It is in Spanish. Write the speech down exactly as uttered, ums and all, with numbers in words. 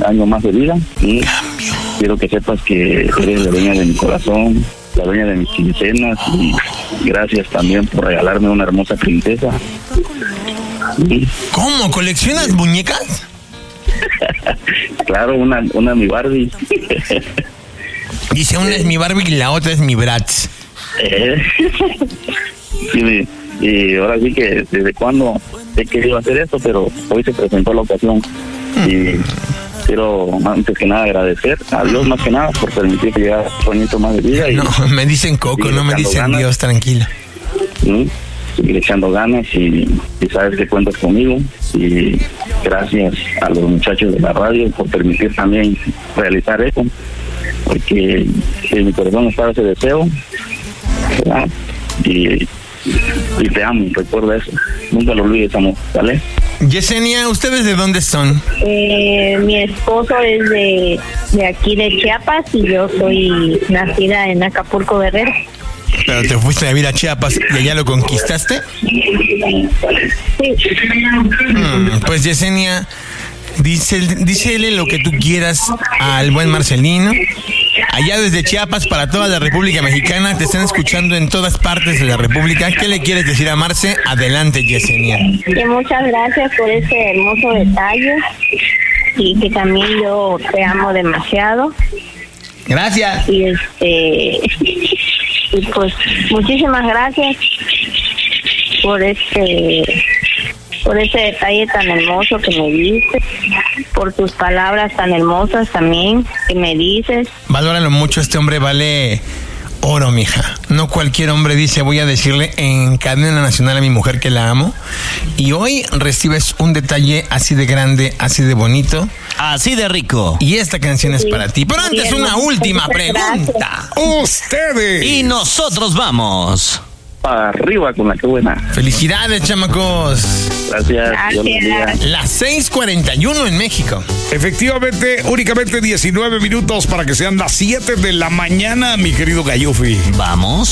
año más de vida. Y quiero que sepas que eres la dueña de mi corazón, la dueña de mis quincenas, y gracias también por regalarme una hermosa princesa. Y... ¿Cómo? ¿Coleccionas muñecas? Claro, una, una mi Barbie. Dice, una es mi Barbie y la otra es mi Bratz. Eh, sí, y ahora sí que desde cuando he querido hacer esto, pero hoy se presentó la ocasión. Y quiero antes que nada agradecer a Dios más que nada por permitir que llegara un añito más de vida. Y no, me dicen Coco, no me dicen ganas. Dios, tranquila. ¿Sí? Seguir echando ganas y, y sabes que cuentas conmigo. Y gracias a los muchachos de la radio por permitir también realizar eso, porque en mi corazón estaba ese deseo, ¿verdad? Y, y te amo, recuerda eso, nunca lo olvides, amor, ¿vale? Yesenia, ¿ustedes de dónde son? Eh, mi esposo es de, de aquí de Chiapas y yo soy nacida en Acapulco, Guerrero. Pero te fuiste a vivir a Chiapas y allá lo conquistaste. Sí. Hmm, pues Yesenia, dice, dícele lo que tú quieras al buen Marcelino. Allá desde Chiapas para toda la República Mexicana, te están escuchando en todas partes de la República. ¿Qué le quieres decir a Marce? Adelante, Yesenia. Que muchas gracias por ese hermoso detalle y que también yo te amo demasiado. Gracias. Y este y pues muchísimas gracias por este por ese detalle tan hermoso que me dices, por tus palabras tan hermosas también que me dices. Valóralo mucho, este hombre vale oro, mija. No cualquier hombre dice, voy a decirle en cadena nacional a mi mujer que la amo. Y hoy recibes un detalle así de grande, así de bonito, así de rico. Y esta canción es sí, para ti. Pero antes, una última pregunta. Ustedes. Y nosotros vamos para arriba con la que buena. Felicidades, chamacos. Gracias. Gracias. Las seis cuarenta y uno en México. Efectivamente, únicamente diecinueve minutos para que sean las siete de la mañana, mi querido Gallufi. Vamos.